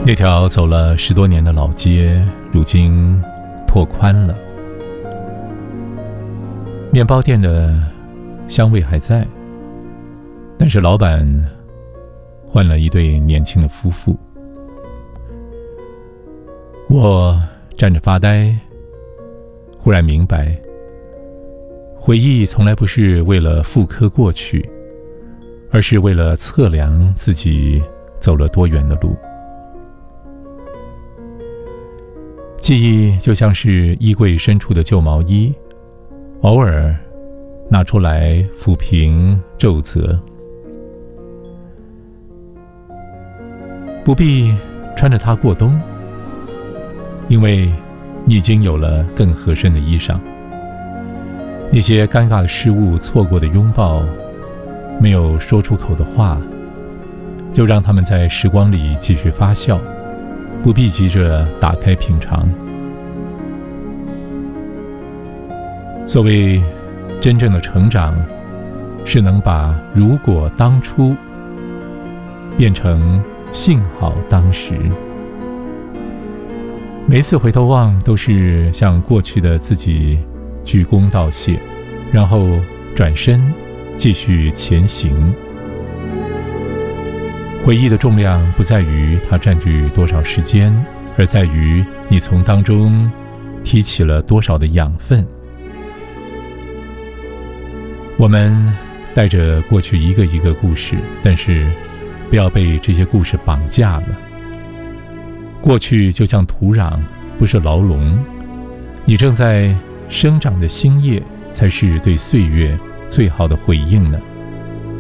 那条走了10多年的老街，如今拓宽了。面包店的香味还在，但是老板换了一对年轻的夫妇。我站着发呆，忽然明白，回忆从来不是为了复刻过去，而是为了测量自己走了多远的路。记忆就像是衣柜深处的旧毛衣，偶尔拿出来抚平皱褶。不必穿着它过冬，因为你已经有了更合身的衣裳。那些尴尬的事物，错过的拥抱，没有说出口的话，就让它们在时光里继续发酵，不必急着打开品尝。所谓真正的成长，是能把如果当初变成幸好当时。每次回头望，都是向过去的自己鞠躬道谢，然后转身继续前行。回忆的重量不在于它占据多少时间，而在于你从当中提起了多少的养分。我们带着过去一个一个故事，但是不要被这些故事绑架了。过去就像土壤，不是牢笼，你正在生长的新叶才是对岁月最好的回应呢。